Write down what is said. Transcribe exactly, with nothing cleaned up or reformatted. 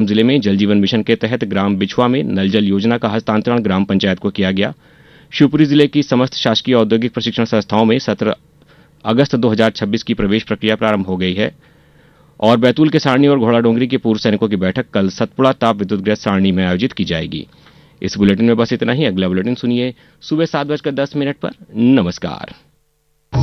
जिले में जल जीवन मिशन के तहत ग्राम बिछुआ में नल जल योजना का हस्तांतरण ग्राम पंचायत को किया गया। शिवपुरी जिले की समस्त शासकीय औद्योगिक प्रशिक्षण संस्थाओं में सत्रह अगस्त दो हजार छब्बीस की प्रवेश प्रक्रिया प्रारंभ हो गई है। और बैतूल के सारणी और घोड़ाडोंगरी के पूर्व सैनिकों की बैठक कल सतपुड़ा ताप विद्युत गृह सारणी में आयोजित की जाएगी। इस बुलेटिन में बस इतना ही। अगला बुलेटिन सुनिए सुबह सात बजकर दस मिनट पर। नमस्कार।